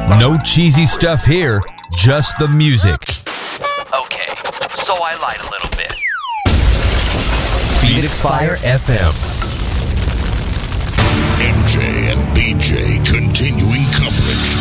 No cheesy stuff here, just the music. Okay, so I lied a little bit. Phoenix Fire FM. MJ and BJ continuing coverage